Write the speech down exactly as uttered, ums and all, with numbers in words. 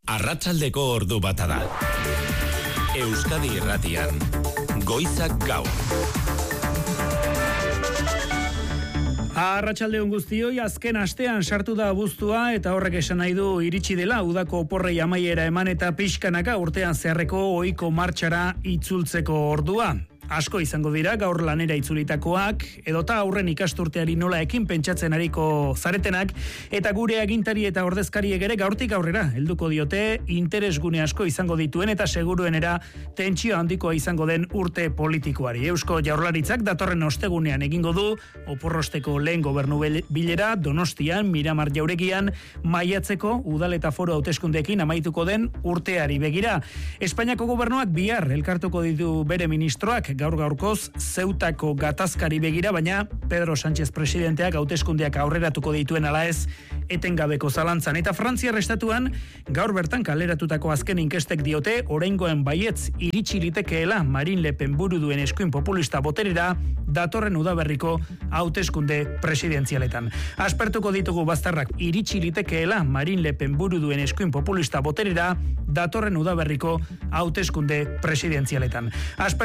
Arratsaldeko ordu bata da. Euskadi Irratian, Goizak Gaur. Arratsaldeon guztioi, azken astean sartu da abuztua eta horrek esan nahi du iritsi dela udako oporrei amaiera eman eta pixkanaka urtean zeharreko ohiko martxara itzultzeko ordua. Asko izango dira gaur lanera itzulitakoak, edota aurren ikasturteari nola ekin pentsatzen ariko zaretenak, eta gure agintari eta ordezkariek ere gaurtik aurrera helduko diote interesgune asko izango dituen eta seguruenera tentsio handikoa izango den urte politikoari. Eusko Jaurlaritzak datorren ostegunean egingo du oporrosteko lehen gobernu bilera Donostian, Miramar Jauregian, maiatzeko udal eta foro hauteskundeekin amaituko den urteari begira. Espainiako gobernuak bihar elkartuko ditu bere ministroak gaur gaurkoz Zeutako gatazkari begira, baina Pedro Sánchez presidenteak hauteskundeak aurreratuko dituen ala ez etengabeko zalantzan. Eta Frantziar estatuan gaur bertan kaleratutako azken inkestek diote oraingoen baietz iritsi litekeela Marine Le Pen buru duen eskuin populista boterera datorren udaberriko hauteskunde presidenzialetan. Aspertuko ditugu bazterrak iritsi litekeela Marine Le Pen buru duen eskuin populista boterera datorren udaberriko hauteskunde presidenzialetan. Asper